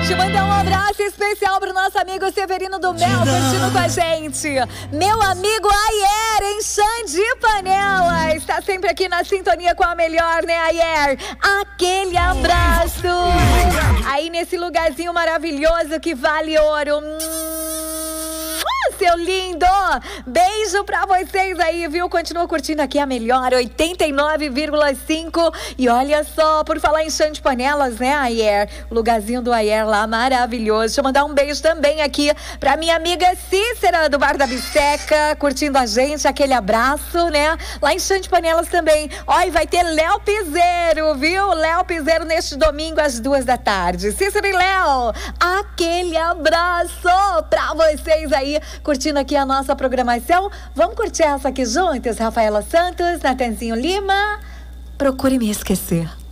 Te mandar um abraço especial pro nosso amigo Severino do Mel, curtindo com a gente. Meu amigo Ayer, em Xande Panela, está sempre aqui na sintonia com a melhor, né, Ayer? Aquele abraço. Aí nesse lugarzinho maravilhoso que vale ouro. Seu lindo! Beijo pra vocês aí, viu? Continua curtindo aqui a melhor 89,5. E olha só, por falar em chão de panelas, né, Ayer? O lugarzinho do Ayer lá, maravilhoso. Deixa eu mandar um beijo também aqui pra minha amiga Cícera do Bar da Bisteca, curtindo a gente, aquele abraço, né? Lá em chão de panelas também. Ó, e vai ter Léo Piseiro, viu? Léo Piseiro neste domingo às 2h. Cícera e Léo, aquele abraço pra vocês aí, curtindo aqui a nossa programação. Vamos curtir essa aqui juntas? Rafaela Santos, Natanzinho Lima, Procure Me Esquecer.